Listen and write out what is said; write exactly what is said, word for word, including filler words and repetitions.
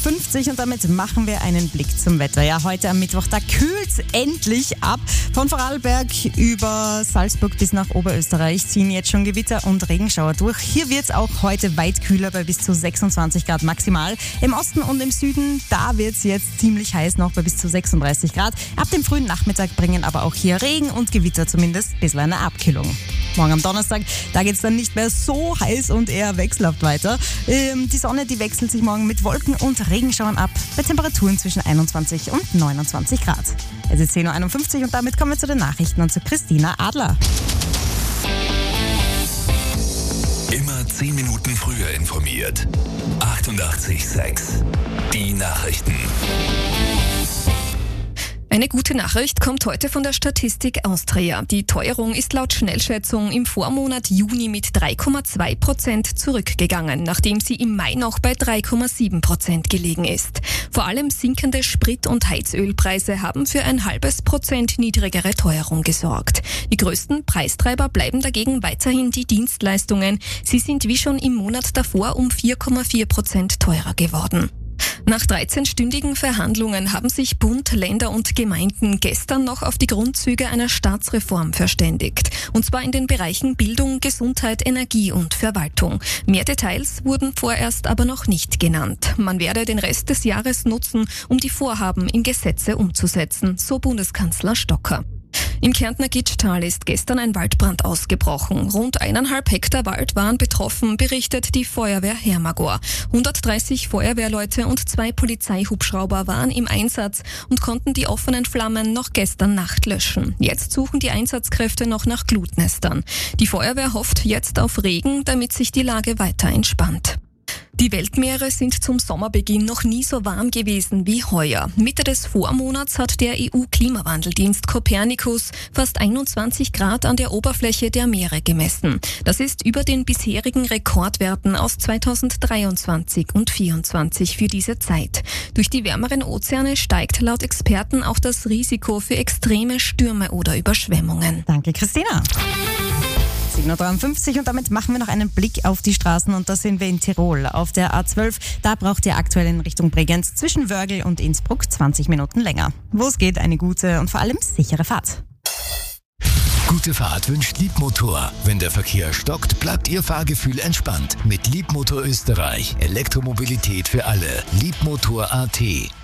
fünfzig und damit machen wir einen Blick zum Wetter. Ja, heute am Mittwoch, da kühlt es endlich ab. Von Vorarlberg über Salzburg bis nach Oberösterreich ziehen jetzt schon Gewitter und Regenschauer durch. Hier wird es auch heute weit kühler bei bis zu sechsundzwanzig Grad maximal. Im Osten und im Süden, da wird es jetzt ziemlich heiß noch bei bis zu sechsunddreißig Grad. Ab dem frühen Nachmittag bringen aber auch hier Regen und Gewitter zumindest ein bisschen eine Abkühlung. Morgen am Donnerstag, da geht es dann nicht mehr so heiß und eher wechselhaft weiter. Ähm, die Sonne, die wechselt sich morgen mit Wolken und Regenschauern ab, bei Temperaturen zwischen einundzwanzig und neunundzwanzig Grad. Es ist zehn Uhr einundfünfzig und damit kommen wir zu den Nachrichten und zu Christina Adler. Immer zehn Minuten früher informiert. achtundachtzig Komma sechs. Die Nachrichten. Eine gute Nachricht kommt heute von der Statistik Austria. Die Teuerung ist laut Schnellschätzung im Vormonat Juni mit drei Komma zwei Prozent zurückgegangen, nachdem sie im Mai noch bei drei Komma sieben Prozent gelegen ist. Vor allem sinkende Sprit- und Heizölpreise haben für ein halbes Prozent niedrigere Teuerung gesorgt. Die größten Preistreiber bleiben dagegen weiterhin die Dienstleistungen. Sie sind wie schon im Monat davor um vier Komma vier Prozent teurer geworden. Nach dreizehnstündigen Verhandlungen haben sich Bund, Länder und Gemeinden gestern noch auf die Grundzüge einer Staatsreform verständigt. Und zwar in den Bereichen Bildung, Gesundheit, Energie und Verwaltung. Mehr Details wurden vorerst aber noch nicht genannt. Man werde den Rest des Jahres nutzen, um die Vorhaben in Gesetze umzusetzen, so Bundeskanzler Stocker. Im Kärntner Gitschtal ist gestern ein Waldbrand ausgebrochen. Rund eineinhalb Hektar Wald waren betroffen, berichtet die Feuerwehr Hermagor. hundertdreißig Feuerwehrleute und zwei Polizeihubschrauber waren im Einsatz und konnten die offenen Flammen noch gestern Nacht löschen. Jetzt suchen die Einsatzkräfte noch nach Glutnestern. Die Feuerwehr hofft jetzt auf Regen, damit sich die Lage weiter entspannt. Die Weltmeere sind zum Sommerbeginn noch nie so warm gewesen wie heuer. Mitte des Vormonats hat der E U-Klimawandeldienst Copernicus fast einundzwanzig Grad an der Oberfläche der Meere gemessen. Das ist über den bisherigen Rekordwerten aus zweitausenddreiundzwanzig und vierundzwanzig für diese Zeit. Durch die wärmeren Ozeane steigt laut Experten auch das Risiko für extreme Stürme oder Überschwemmungen. Danke, Christina. zehn Uhr dreiundfünfzig und damit machen wir noch einen Blick auf die Straßen und da sind wir in Tirol. Auf der A zwölf, da braucht ihr aktuell in Richtung Bregenz zwischen Wörgl und Innsbruck zwanzig Minuten länger. Wo es geht, eine gute und vor allem sichere Fahrt. Gute Fahrt wünscht Liebmotor. Wenn der Verkehr stockt, bleibt Ihr Fahrgefühl entspannt. Mit Liebmotor Österreich. Elektromobilität für alle. Liebmotor punkt a t.